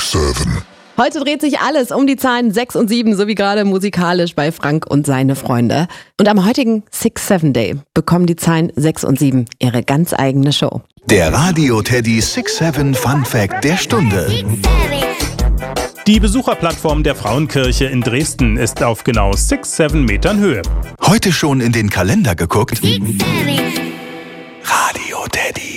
7. Heute dreht sich alles um die Zahlen 6 und 7, so wie gerade musikalisch bei Frank und seine Freunde. Und am heutigen 6-7 Day bekommen die Zahlen 6 und 7 ihre ganz eigene Show. Der Radio Teddy 6-7 Fun Fact der Stunde. Die Besucherplattform der Frauenkirche in Dresden ist auf genau 6-7 Metern Höhe. Heute schon in den Kalender geguckt? Radio Teddy.